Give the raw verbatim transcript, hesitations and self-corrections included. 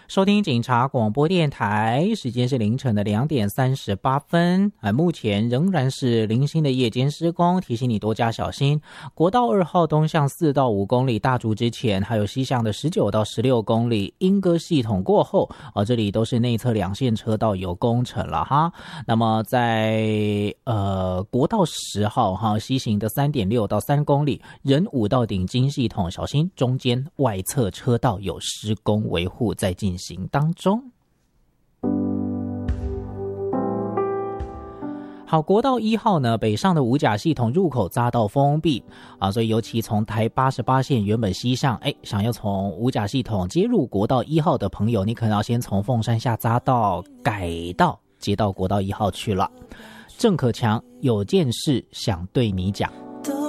收听警察广播电台，时间是凌晨的两点三十八分。啊，目前仍然是零星的夜间施工，提醒你多加小心。国道二号东向四到五公里大竹之前，还有西向的十九到十六公里莺歌系统过后，啊，这里都是内侧两线车道有工程了哈。那么在呃国道十号哈西行的三点六到三公里，仁武到顶金系统小心中间外侧车道有施工维护在进行当中。好，国道一号呢，北上的五甲系统入口匝道封闭啊，所以尤其从台八十八线原本西向，哎，想要从五甲系统接入国道一号的朋友，你可能要先从凤山下匝道改道接到国道一号去了。郑可强有件事想对你讲。